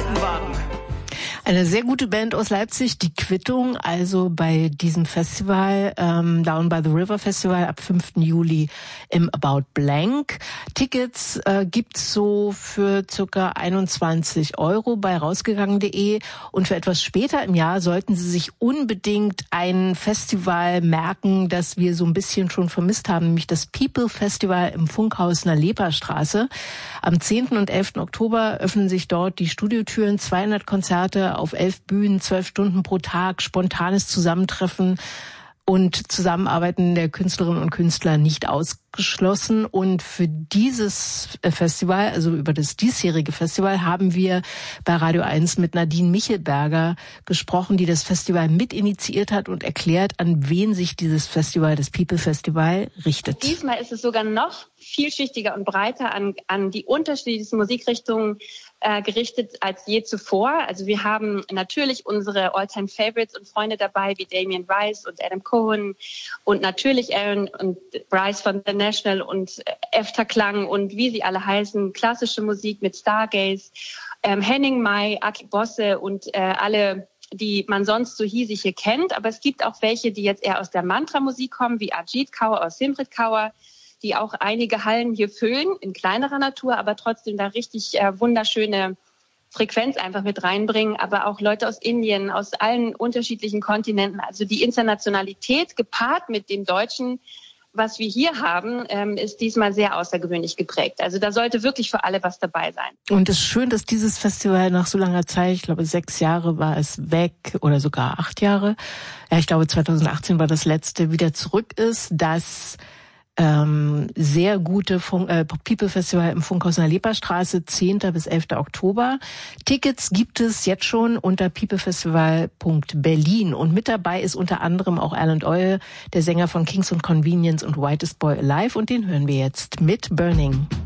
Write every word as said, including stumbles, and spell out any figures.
Seitenwagen. Eine sehr gute Band aus Leipzig, die Quittung, also bei diesem Festival, ähm, Down by the River Festival ab fünften Juli im About Blank. Tickets äh, gibt's so für circa einundzwanzig Euro bei rausgegangen punkt de und für etwas später im Jahr sollten Sie sich unbedingt ein Festival merken, das wir so ein bisschen schon vermisst haben, nämlich das People Festival im Funkhaus in der Leperstraße. Am zehnten und elften Oktober öffnen sich dort die Studiotüren, zweihundert Konzerte auf elf Bühnen, zwölf Stunden pro Tag, spontanes Zusammentreffen und Zusammenarbeiten der Künstlerinnen und Künstler nicht ausgeschlossen. Und für dieses Festival, also über das diesjährige Festival, haben wir bei Radio eins mit Nadine Michelberger gesprochen, die das Festival mitinitiiert hat und erklärt, an wen sich dieses Festival, das People Festival, richtet. Diesmal ist es sogar noch vielschichtiger und breiter an, an die unterschiedlichsten Musikrichtungen äh, gerichtet als je zuvor. Also wir haben natürlich unsere All-Time-Favorites und Freunde dabei, wie Damien Rice und Adam Cohen und natürlich Aaron und Bryce von The National und Efta Klang und wie sie alle heißen, klassische Musik mit Stargaze, ähm, Henning Mai, Aki Bosse und äh, alle, die man sonst so hiesig hier kennt. Aber es gibt auch welche, die jetzt eher aus der Mantra-Musik kommen, wie Ajit Kaur aus Simrit Kaur, die auch einige Hallen hier füllen, in kleinerer Natur, aber trotzdem da richtig äh, wunderschöne Frequenz einfach mit reinbringen. Aber auch Leute aus Indien, aus allen unterschiedlichen Kontinenten. Also die Internationalität gepaart mit dem Deutschen, was wir hier haben, ähm, ist diesmal sehr außergewöhnlich geprägt. Also da sollte wirklich für alle was dabei sein. Und es ist schön, dass dieses Festival nach so langer Zeit, ich glaube sechs Jahre war es weg oder sogar acht Jahre, ja ich glaube zweitausendachtzehn war das letzte, wieder zurück ist, dass Ähm, sehr gute Fun- äh, People Festival im Funkhaus in der Leperstraße, zehnten bis elften Oktober. Tickets gibt es jetzt schon unter peoplefestival punkt berlin und mit dabei ist unter anderem auch Alan Oil, der Sänger von Kings und Convenience und Whitest Boy Alive und den hören wir jetzt mit Burning.